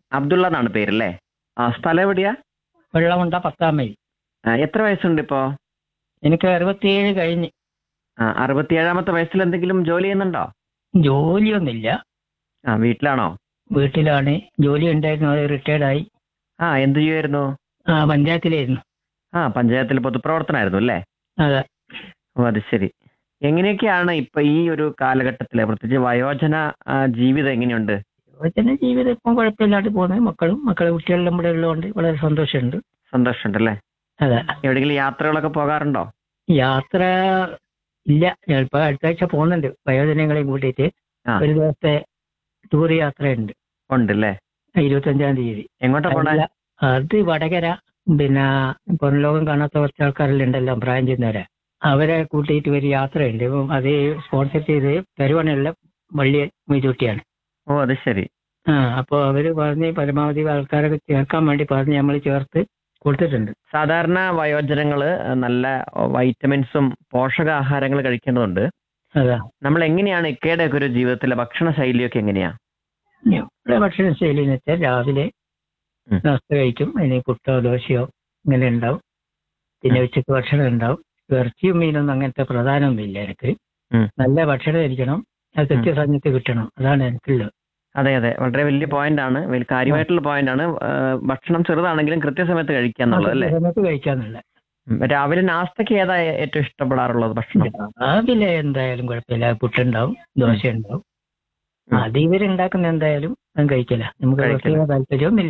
അബ്ദുള്ള എന്നാണ് പേരല്ലേ? സ്ഥലം എവിടെയാ? വെള്ളമുണ്ട 10-ാം മൈൽ. എത്ര വയസ്സുണ്ട് ഇപ്പോ? എനിക്ക് 67 കഴിഞ്ഞ്. 67-ാമത്തെ വയസ്സിൽ എന്തെങ്കിലും ജോലി ചെയ്യുന്നുണ്ടോ? ജോലിയൊന്നുമില്ല, വീട്ടിലാണോ? വീട്ടിലാണ്. ജോലി ഉണ്ടായിരുന്നു, അത് റിട്ടയർഡായി. എന്ത് ചെയ്യുമായിരുന്നു? പഞ്ചായത്തിലായിരുന്നു. പഞ്ചായത്തിൽ പൊതുപ്രവർത്തനമായിരുന്നു അല്ലേ? അതെ. അത് ശരി. എങ്ങനെയൊക്കെയാണ് ഇപ്പൊ ഈ ഒരു കാലഘട്ടത്തിലെ പ്രത്യേകിച്ച് വയോജന ജീവിതം എങ്ങനെയുണ്ട്? യുവജന ജീവിതം ഇപ്പം കുഴപ്പമില്ലാണ്ട് പോകുന്നത്. മക്കളെ കുട്ടികളെല്ലാം ഇവിടെ ഉള്ളതുകൊണ്ട് വളരെ സന്തോഷമുണ്ട്. സന്തോഷമുണ്ടല്ലേ? അതെ. എവിടെയെങ്കിലും യാത്രകളൊക്കെ പോകാറുണ്ടോ? യാത്ര ഇല്ല, ഞാനിപ്പോ അടുത്ത ആഴ്ച പോകുന്നുണ്ട് വയോജനങ്ങളെയും കൂട്ടിയിട്ട്. ഒരു ദിവസത്തെ ടൂർ യാത്രയുണ്ട്. ഉണ്ടല്ലേ? 25-ാം തീയതി. എങ്ങോട്ടാ പോണേ? അത് വടകര. പിന്നെ പുറംലോകം കാണാത്ത കുറച്ച് ആൾക്കാരെല്ലാം ഉണ്ടല്ലോ, പ്രായം ചെയ്യുന്നവരെ, അവരെ കൂട്ടിയിട്ട് ഒരു യാത്രയുണ്ട്. ഇപ്പം അത് സ്പോൺസർ ചെയ്ത് പെരുവണ്ണയുള്ള വള്ളി മീചൂട്ടിയാണ്. അത് ശരി. അപ്പോൾ അവര് പറഞ്ഞ് പരമാവധി ആൾക്കാരൊക്കെ ചേർക്കാൻ വേണ്ടി പറഞ്ഞ് നമ്മൾ ചേർത്ത് കൊടുത്തിട്ടുണ്ട്. സാധാരണ വയോജനങ്ങള് നല്ല വൈറ്റമിൻസും പോഷകാഹാരങ്ങൾ കഴിക്കേണ്ടതുണ്ട്. അതാ നമ്മൾ എങ്ങനെയാണ് ഇക്കയുടെ ഒക്കെ ഒരു ജീവിതത്തിലെ ഭക്ഷണ ശൈലിയൊക്കെ എങ്ങനെയാ? ഇവിടെ ഭക്ഷണ ശൈലി എന്ന് വെച്ചാൽ രാവിലെ നാസ്ത കഴിക്കും, അതിന് പുട്ടോ ദോശയോ ഇങ്ങനെ ഉണ്ടാവും. പിന്നെ ഉച്ചക്ക് ഭക്ഷണം ഉണ്ടാവും. ഇറച്ചിയും മീനൊന്നും അങ്ങനത്തെ പ്രധാനമൊന്നുമില്ല എനിക്ക്. നല്ല ഭക്ഷണം ഇരിക്കണം, അത് കൃത്യസമയത്ത് കിട്ടണം, അതാണ് എനിക്കുള്ളത്. അതെ, വളരെ വലിയ പോയിന്റ് ആണ്, കാര്യമായിട്ടുള്ള പോയിന്റ് ആണ്. ഭക്ഷണം ചെറുതാണെങ്കിലും കൃത്യസമയത്ത് കഴിക്കാന്നുള്ളത് അല്ലേ? സമയത്ത് കഴിക്കാന്നുള്ള. രാവിലെ നാസ്തക്ക് ഏതാ ഏറ്റവും ഇഷ്ടപ്പെടാറുള്ളത് ഭക്ഷണം? രാവിലെ എന്തായാലും കുഴപ്പമില്ല, പുട്ടുണ്ടാവും, ദോശ ഉണ്ടാവും. അത് ഇവരുണ്ടാക്കുന്ന എന്തായാലും ഞാൻ കഴിക്കില്ല, നമുക്ക് പ്രത്യേക താല്പര്യമൊന്നുമില്ല.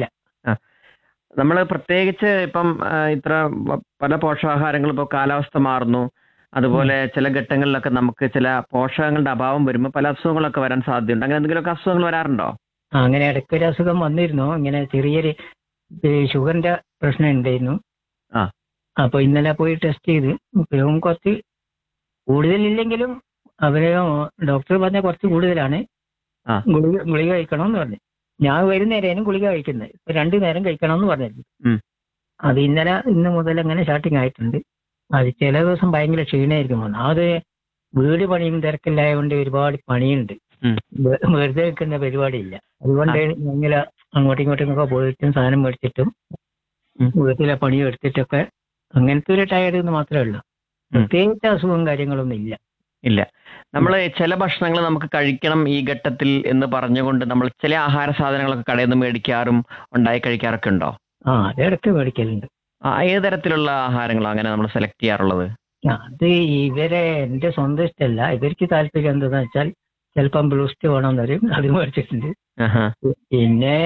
നമ്മൾ പ്രത്യേകിച്ച് ഇപ്പം ഇത്ര പല പോഷകാഹാരങ്ങളും ഇപ്പോൾ കാലാവസ്ഥ മാറുന്നു, അതുപോലെ ചില ഘട്ടങ്ങളിലൊക്കെ നമുക്ക് ചില പോഷകങ്ങളുടെ അഭാവം വരുമ്പോൾ പല അസുഖങ്ങളൊക്കെ വരാൻ സാധ്യതയുണ്ട്. അങ്ങനെ എന്തെങ്കിലുമൊക്കെ അസുഖങ്ങൾ വരാറുണ്ടോ? അങ്ങനെ ഇടയ്ക്കൊരു അസുഖം വന്നിരുന്നു. ഇങ്ങനെ ചെറിയൊരു ഷുഗറിന്റെ പ്രശ്നം ഉണ്ടായിരുന്നു. അപ്പൊ ഇന്നലെ പോയി ടെസ്റ്റ് ചെയ്ത് ഇപ്പം കുറച്ച് കൂടുതലില്ലെങ്കിലും അവര് ഡോക്ടർ പറഞ്ഞ കുറച്ച് കൂടുതലാണ്, ഗുളിക കഴിക്കണമെന്ന് പറഞ്ഞു. ഞാൻ വരുന്നേരം ഗുളിക കഴിക്കുന്നത്, ഇപ്പൊ 2 നേരം കഴിക്കണമെന്ന് പറഞ്ഞിരുന്നു. അത് ഇന്ന് മുതൽ അങ്ങനെ സ്റ്റാർട്ടിങ് ആയിട്ടുണ്ട്. അത് ചില ദിവസം ഭയങ്കര ക്ഷീണമായിരിക്കും. അത് വീട് പണിയും തിരക്കില്ലായതുകൊണ്ട് ഒരുപാട് പണിയുണ്ട്, വെറുതെ വെക്കുന്ന പരിപാടിയില്ല. അതുകൊണ്ട് ഞങ്ങൾ അങ്ങോട്ടും ഇങ്ങോട്ടും ഒക്കെ പോയിട്ടും സാധനം മേടിച്ചിട്ടും വീട്ടിലെ പണി എടുത്തിട്ടൊക്കെ അങ്ങനത്തെ ഒരു ടയർഡ് എന്ന് മാത്രമേ ഉള്ളൂ. പ്രത്യേകിച്ച് അസുഖവും കാര്യങ്ങളൊന്നും ഇല്ല. നമ്മൾ ചില ഭക്ഷണങ്ങൾ നമുക്ക് കഴിക്കണം ഈ ഘട്ടത്തിൽ എന്ന് പറഞ്ഞുകൊണ്ട് നമ്മൾ ചില ആഹാര സാധനങ്ങളൊക്കെ കടയിൽ നിന്ന് മേടിക്കാറും ഉണ്ടായി കഴിക്കാറൊക്കെ ഉണ്ടോ? അതിടയ്ക്ക് മേടിക്കലുണ്ട്. ഏത് തരത്തിലുള്ള ആഹാരങ്ങളാണ് അങ്ങനെ നമ്മൾ സെലക്ട് ചെയ്യാറുള്ളത്? അത് എന്റെ സ്വന്തം ഇഷ്ടമല്ല, ഇവർക്ക് താല്പര്യം എന്താന്ന് വെച്ചാൽ ചിലപ്പം ബ്ലൂസ്റ്റ് വേണമെന്ന് വരും, അത് മേടിച്ചിട്ടുണ്ട്. പിന്നെ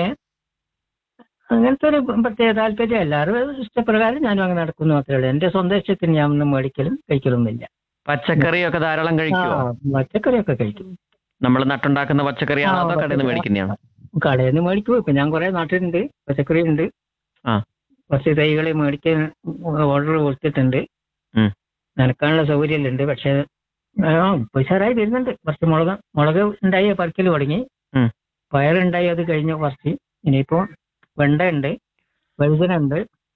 അങ്ങനത്തെ ഒരു പ്രത്യേക താല്പര്യം എല്ലാവരും ഇഷ്ടപ്രകാരം ഞാനും അങ്ങനെ നടക്കുന്നു മാത്രമേ ഉള്ളൂ. എന്റെ സ്വന്തം ഇഷ്ടത്തിന് ഞാൻ ഒന്നും മേടിക്കലും കഴിക്കലൊന്നുമില്ല. പച്ചക്കറിയൊക്കെ ധാരാളം കഴിക്കുമോ? പച്ചക്കറിയൊക്കെ കഴിക്കും. നമ്മൾ നട്ടുണ്ടാക്കുന്ന പച്ചക്കറിയാണോ അതോ കടയിൽ നിന്ന് മേടിക്കുന്നതാണോ? കടയിൽ നിന്ന് മേടിക്കും. ഇപ്പൊ ഞാൻ കുറെ നാട്ടിലുണ്ട്, പച്ചക്കറി ഉണ്ട്. കുറച്ച് തൈകൾ മേടിക്കാൻ ഓർഡർ കൊടുത്തിട്ടുണ്ട്. നനക്കാനുള്ള സൗകര്യം ഉണ്ട്. പക്ഷെ ഉഷാറായി വരുന്നുണ്ട്. കുറച്ച് മുളക് ഉണ്ടായി പറിക്കൽ തുടങ്ങി. പയറുണ്ടായി, അത് കഴിഞ്ഞു കുറച്ച്. ഇനിയിപ്പോ വെണ്ട ഉണ്ട്, വഴുതന ഉണ്ട്.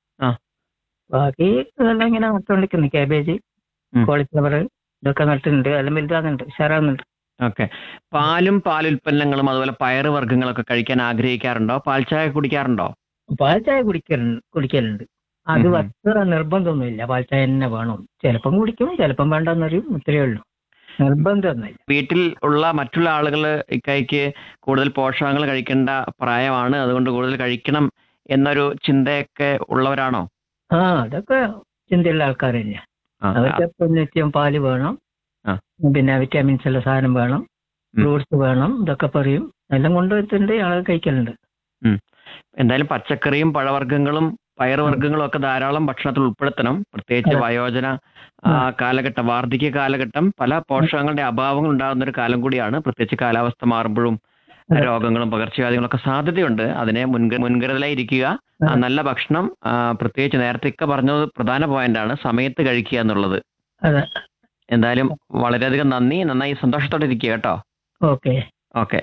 ബാക്കി ഇതെല്ലാം ഇങ്ങനെ നട്ടുകൊണ്ടിരിക്കുന്നു. കാബേജ്, കോളിഫ്ലവർ ഇതൊക്കെ നട്ടിട്ടുണ്ട്. എല്ലാം വലുതാകുന്നുണ്ട്, ഉഷാറാകുന്നുണ്ട്. ഓക്കെ. പാലും പാലുൽപ്പന്നങ്ങളും അതുപോലെ പയറ് വർഗ്ഗങ്ങളൊക്കെ കഴിക്കാൻ ആഗ്രഹിക്കാറുണ്ടോ? പാൽച്ചായ കുടിക്കാറുണ്ടോ? പാൽച്ചായ കുടിക്കലുണ്ട്. അത് അത്ര നിർബന്ധമൊന്നുമില്ല, പാൽച്ചായ തന്നെ വേണം. ചിലപ്പം കുടിക്കും, ചിലപ്പം വേണ്ടെന്നറിയും, ഇത്രയേ ഉള്ളൂ. നിർബന്ധമൊന്നുമില്ല. വീട്ടിൽ ഉള്ള മറ്റുള്ള ആളുകൾ ഇക്കയ്ക്ക് കൂടുതൽ പോഷകങ്ങൾ കഴിക്കേണ്ട പ്രായമാണ്, അതുകൊണ്ട് കൂടുതൽ കഴിക്കണം എന്നൊരു ചിന്തയൊക്കെ ഉള്ളവരാണോ? അതൊക്കെ ചിന്തയുള്ള ആൾക്കാർ തന്നെയാ. അവർക്ക് നിത്യം പാല് വേണം, പിന്നെ വിറ്റാമിൻസ് ഉള്ള സാധനം വേണം, ഫ്രൂട്ട്സ് വേണം, ഇതൊക്കെ പറയും. എല്ലാം കൊണ്ടുവരുന്നുണ്ട്, ആളുകൾ കഴിക്കലുണ്ട്. എന്തായാലും പച്ചക്കറിയും പഴവർഗ്ഗങ്ങളും പയറുവർഗ്ഗങ്ങളും ഒക്കെ ധാരാളം ഭക്ഷണത്തിൽ ഉൾപ്പെടുത്തണം. പ്രത്യേകിച്ച് വയോജന കാലഘട്ടം, വാർദ്ധക്യ കാലഘട്ടം, പല പോഷകങ്ങളുടെ അഭാവങ്ങൾ ഉണ്ടാകുന്ന ഒരു കാലം കൂടിയാണ്. പ്രത്യേകിച്ച് കാലാവസ്ഥ മാറുമ്പോഴും രോഗങ്ങളും പകർച്ചവ്യാധികളൊക്കെ സാധ്യതയുണ്ട്. അതിനെ മുൻകരുതലായി ഇരിക്കുക. നല്ല ഭക്ഷണം, പ്രത്യേകിച്ച് നേരത്തെ പറഞ്ഞത് പ്രധാന പോയിന്റാണ്, സമയത്ത് കഴിക്കുക എന്നുള്ളത്. എന്തായാലും വളരെയധികം നന്ദി. നന്നായി സന്തോഷത്തോടെ ഇരിക്കുക കേട്ടോ. ഓക്കെ.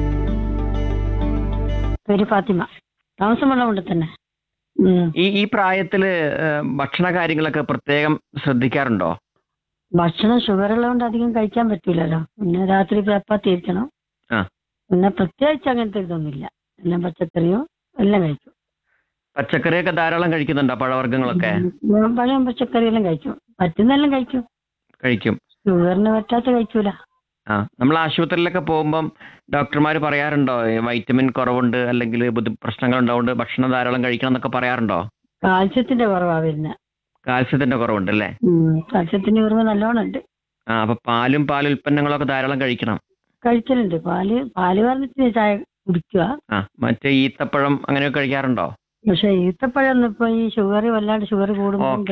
പേര് ഫാത്തിമ, താമസം വെള്ളമുണ്ട് തന്നെ. ഈ പ്രായത്തില് ഭക്ഷണ കാര്യങ്ങളൊക്കെ പ്രത്യേകം ശ്രദ്ധിക്കാറുണ്ടോ? ഭക്ഷണം ഷുഗർ ഉള്ളതുകൊണ്ട് അധികം കഴിക്കാൻ പറ്റൂലല്ലോ. പിന്നെ രാത്രി ചപ്പാത്തി ഇരിക്കണം. പിന്നെ പ്രത്യേകിച്ച് അങ്ങനത്തെ ഇതൊന്നുമില്ല. എല്ലാം പച്ചക്കറിയോ എല്ലാം കഴിക്കും. പച്ചക്കറിയൊക്കെ ധാരാളം കഴിക്കുന്നുണ്ടോ? പഴവർഗ്ഗങ്ങളൊക്കെ പഴം പച്ചക്കറിയെല്ലാം കഴിക്കും. പറ്റുന്നെല്ലാം കഴിക്കും. കഴിക്കും. ഷുഗറിന് പറ്റാത്ത കഴിക്കൂല. നമ്മൾ ആശുപത്രിയിലൊക്കെ പോകുമ്പം ഡോക്ടർമാർ പറയാറുണ്ടോ വൈറ്റമിൻ കുറവുണ്ട് അല്ലെങ്കിൽ പ്രശ്നങ്ങൾ ഉണ്ടാവുകൊണ്ട് ഭക്ഷണം ധാരാളം കഴിക്കണം എന്നൊക്കെ പറയാറുണ്ടോ? കാൽസ്യത്തിന്റെ കുറവാ വരുന്നത്. കാൽസ്യത്തിന്റെ കുറവുണ്ട് അല്ലേ? കാൽസ്യത്തിന്റെ കുറവ് നല്ലോണം ഉണ്ട്. അപ്പൊ പാലും പാലുൽപ്പന്നങ്ങളൊക്കെ ധാരാളം കഴിക്കണം. കഴിക്കലുണ്ട്. പാല് പറഞ്ഞിട്ട് ചായ കുടിക്കുക. മറ്റേ ഈത്തപ്പഴം അങ്ങനെയൊക്കെ കഴിക്കാറുണ്ടോ? പക്ഷെ ഈത്തപ്പഴം ഇപ്പൊ ഈ ഷുഗർ വല്ലാണ്ട് ഷുഗർ കൂടുമ്പോൾ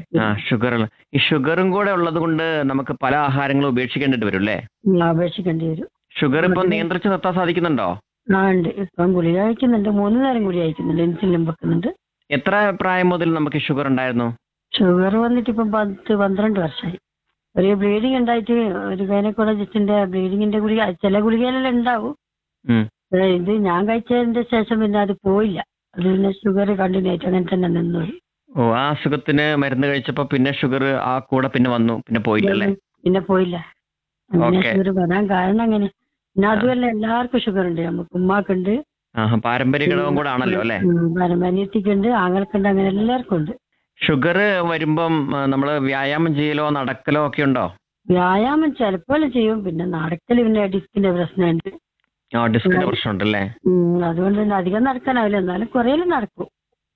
ഈ ഷുഗറും കൂടെ ഉള്ളത് കൊണ്ട് നമുക്ക് പല ആഹാരങ്ങളും ഉപേക്ഷിക്കേണ്ടി വരും അല്ലേ? ഉപേക്ഷിക്കേണ്ടി വരും. ഷുഗർ ഇപ്പൊ നിയന്ത്രിച്ച് നിർത്താൻ സാധിക്കുന്നുണ്ടോ? ഉണ്ട്. ഇപ്പം ഗുളിക കഴിക്കുന്നുണ്ട്. 3 നേരം ഗുളിക കഴിക്കുന്നുണ്ട്. ഇൻസുലിൻ വെക്കുന്നുണ്ട്. എത്ര പ്രായം മുതൽ നമുക്ക് ഷുഗർ ഉണ്ടായിരുന്നു? ഷുഗർ വന്നിട്ട് ഇപ്പം 10-12 വർഷമായി. ഒരു ബ്ലീഡിങ് ഉണ്ടായിട്ട് ഒരു ഗൈനക്കോളജിസ്റ്റിന്റെ ബ്ലീഡിങ്ങിന്റെ ഗുളിക ചില ഗുളികയിലെല്ലാം ഉണ്ടാവും. ഇത് ഞാൻ കഴിച്ചതിന്റെ ശേഷം പിന്നെ അത് പോയില്ല. അത് പിന്നെ ഷുഗർ കണ്ടിന്യൂ ആയിട്ട് അങ്ങനെ തന്നെ നിന്നു. ആ അസുഖത്തിന് മരുന്ന് കഴിച്ചപ്പോ പിന്നെ ഷുഗർ ആ കൂടെ പിന്നെ വന്നു, പിന്നെ പോയില്ലല്ലേ? പിന്നെ പോയില്ല. അങ്ങനെ ഷുഗർ വരാൻ കാരണം അങ്ങനെ. പിന്നെ അതുമല്ല എല്ലാവർക്കും ഷുഗർ ഉണ്ട്. നമുക്ക് ഉമ്മാക്കുണ്ട്. പാരമ്പര്യ ഘടകം കൂടെ ആണല്ലോ അല്ലെ? പാരമ്പര്യത്തിക്കുണ്ട്, ആങ്ങൾക്കുണ്ട്, അങ്ങനെ എല്ലാവർക്കും ഉണ്ട്. ഷുഗർ വരുമ്പം നമ്മള് വ്യായാമം ചെയ്യലോ നടക്കലോ ഒക്കെ ഉണ്ടോ? വ്യായാമം ചിലപ്പോൾ ചെയ്യും. പിന്നെ നടക്കൽ പിന്നെ ഡിസ്കിന്റെ പ്രശ്നമുണ്ട്. ഡിസ്കിന്റെ പ്രശ്നമുണ്ടല്ലേ? അതുകൊണ്ട് തന്നെ അധികം നടക്കാനാവില്ല. എന്നാലും കുറേലും നടക്കും.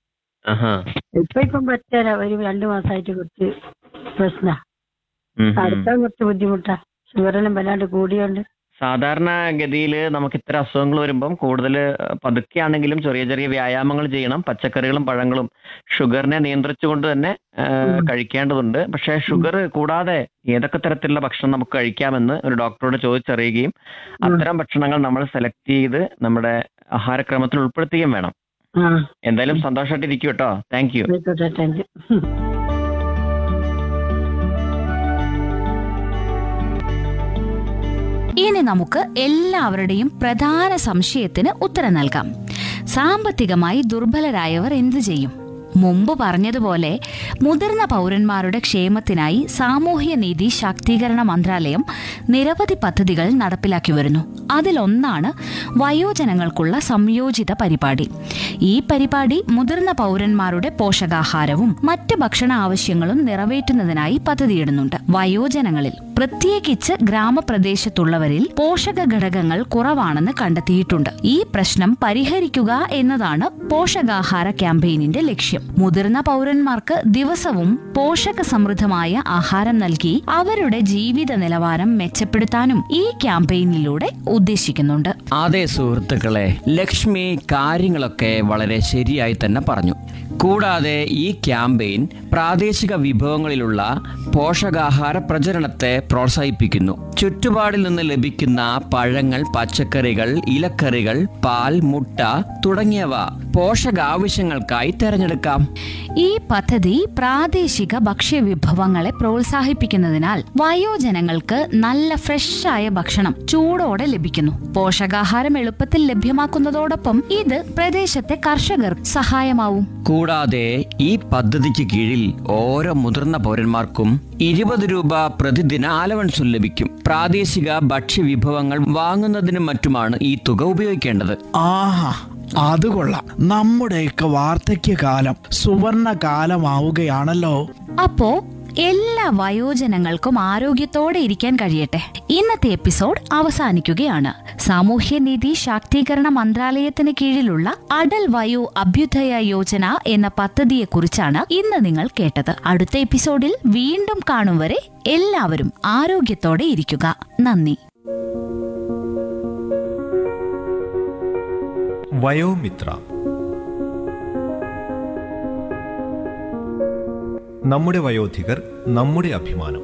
ഇപ്പം പറ്റാ ഒരു 2 മാസമായിട്ട് കുറച്ച് പ്രശ്ന നടക്കാൻ കുറച്ച് ബുദ്ധിമുട്ടാ. ഷുഗറെല്ലാം വല്ലാണ്ട് കൂടിയോണ്ട്. സാധാരണ ഗതിയിൽ നമുക്ക് ഇത്തരം അസുഖങ്ങൾ വരുമ്പം കൂടുതൽ പതുക്കെയാണെങ്കിലും ചെറിയ ചെറിയ വ്യായാമങ്ങൾ ചെയ്യണം. പച്ചക്കറികളും പഴങ്ങളും ഷുഗറിനെ നിയന്ത്രിച്ചുകൊണ്ട് തന്നെ കഴിക്കേണ്ടതുണ്ട്. പക്ഷേ ഷുഗർ കൂടാതെ ഏതൊക്കെ തരത്തിലുള്ള ഭക്ഷണം നമുക്ക് കഴിക്കാമെന്ന് ഒരു ഡോക്ടറോട് ചോദിച്ചറിയുകയും അത്തരം ഭക്ഷണങ്ങൾ നമ്മൾ സെലക്ട് ചെയ്ത് നമ്മുടെ ആഹാരക്രമത്തിൽ ഉൾപ്പെടുത്തുകയും വേണം. എന്തായാലും സന്തോഷമായിട്ടിരിക്കും കേട്ടോ. Thank you. ഇനി നമുക്ക് എല്ലാവരുടെയും പ്രധാന സംശയത്തിന് ഉത്തരം നൽകാം. സാമ്പത്തികമായി ദുർബലരായവർ എന്തു ചെയ്യും? മുമ്പ് പറഞ്ഞതുപോലെ മുതിർന്ന പൗരന്മാരുടെ ക്ഷേമത്തിനായി സാമൂഹ്യനീതി ശാക്തീകരണ മന്ത്രാലയം നിരവധി പദ്ധതികൾ നടപ്പിലാക്കി വരുന്നു. അതിലൊന്നാണ് വയോജനങ്ങൾക്കുള്ള സംയോജിത പരിപാടി. ഈ പരിപാടി മുതിർന്ന പൗരന്മാരുടെ പോഷകാഹാരവും മറ്റ് ഭക്ഷണ ആവശ്യങ്ങളും നിറവേറ്റുന്നതിനായി പദ്ധതിയിടുന്നുണ്ട്. വയോജനങ്ങളിൽ, പ്രത്യേകിച്ച് ഗ്രാമപ്രദേശത്തുള്ളവരിൽ പോഷക ഘടകങ്ങൾ കുറവാണെന്ന് കണ്ടെത്തിയിട്ടുണ്ട്. ഈ പ്രശ്നം പരിഹരിക്കുക എന്നതാണ് പോഷകാഹാര ക്യാമ്പയിനിന്റെ ലക്ഷ്യം. മുതിർന്ന പൗരന്മാർക്ക് ദിവസവും പോഷക സമൃദ്ധമായ ആഹാരം നൽകി അവരുടെ ജീവിത നിലവാരം മെച്ചപ്പെടുത്താനും ഈ ക്യാമ്പയിനിലൂടെ ഉദ്ദേശിക്കുന്നുണ്ട്. അതെ സുഹൃത്തുക്കളെ, ലക്ഷ്മി കാര്യങ്ങളൊക്കെ വളരെ ശരിയായി തന്നെ പറഞ്ഞു. കൂടാതെ ഈ ക്യാമ്പയിൻ പ്രാദേശിക വിഭവങ്ങളിലുള്ള പോഷകാഹാര പ്രചരണത്തെ പ്രോത്സാഹിപ്പിക്കുന്നു. ചുറ്റുപാടിൽ നിന്ന് ലഭിക്കുന്ന പഴങ്ങൾ, പച്ചക്കറികൾ, ഇലക്കറികൾ, പാൽ, മുട്ട തുടങ്ങിയവ പോഷകാവശ്യങ്ങൾക്കായി തിരഞ്ഞെടുക്കാം. ഈ പദ്ധതി പ്രാദേശിക ഭക്ഷ്യവിഭവങ്ങളെ പ്രോത്സാഹിപ്പിക്കുന്നതിനാൽ വയോജനങ്ങൾക്ക് നല്ല ഫ്രഷായ ഭക്ഷണം ചൂടോടെ ലഭിക്കുന്നു. പോഷകാഹാരം എളുപ്പത്തിൽ ലഭ്യമാക്കുന്നതോടൊപ്പം ഇത് പ്രദേശത്തെ കർഷകർക്ക് സഹായമാവും. കൂടാതെ ഈ പദ്ധതിക്ക് കീഴിൽ ഓരോ മുതിർന്ന പൗരന്മാർക്കും 20 രൂപ പ്രതിദിന അലവൻസും ലഭിക്കും. പ്രാദേശിക ഭക്ഷ്യവിഭവങ്ങൾ വാങ്ങുന്നതിനും മറ്റുമാണ് ഈ തുക ഉപയോഗിക്കേണ്ടത്. അത് കൊള്ളാം. നമ്മുടെയൊക്കെ വാർദ്ധക്യകാലം സുവർണ കാലമാവുകയാണല്ലോ. അപ്പോ എല്ലാ വയോജനങ്ങൾക്കും ആരോഗ്യത്തോടെ ഇരിക്കാൻ കഴിയട്ടെ. ഇന്നത്തെ എപ്പിസോഡ് അവസാനിക്കുകയാണ്. സാമൂഹ്യനീതി ശാക്തീകരണ മന്ത്രാലയത്തിന് കീഴിലുള്ള അടൽ വയോ അഭ്യുദയ യോജന എന്ന പദ്ധതിയെക്കുറിച്ചാണ് ഇന്ന് നിങ്ങൾ കേട്ടത്. അടുത്ത എപ്പിസോഡിൽ വീണ്ടും കാണും വരെ എല്ലാവരും ആരോഗ്യത്തോടെ ഇരിക്കുക. നന്ദി. വയോമിത്ര, നമ്മുടെ വയോധികർ നമ്മുടെ അഭിമാനം.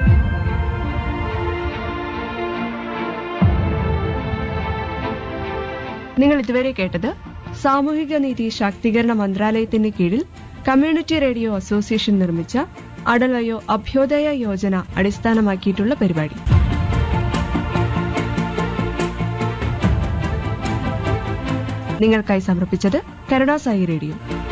നിങ്ങൾ ഇതുവരെ കേട്ടത് സാമൂഹിക നീതി ശാക്തീകരണ മന്ത്രാലയത്തിന് കീഴിൽ കമ്മ്യൂണിറ്റി റേഡിയോ അസോസിയേഷൻ നിർമ്മിച്ച അടൽ വയോ അഭ്യോദയ യോജന അടിസ്ഥാനമാക്കിയിട്ടുള്ള പരിപാടി. നിങ്ങൾക്കായി സമർപ്പിച്ചത് കരുണാസായി റേഡിയോ.